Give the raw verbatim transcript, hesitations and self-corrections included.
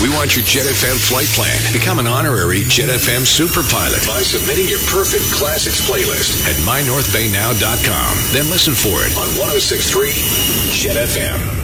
We want your Jet F M flight plan. Become an honorary Jet F M super pilot by submitting your perfect classics playlist at my north bay now dot com. Then listen for it on one oh six point three Jet F M.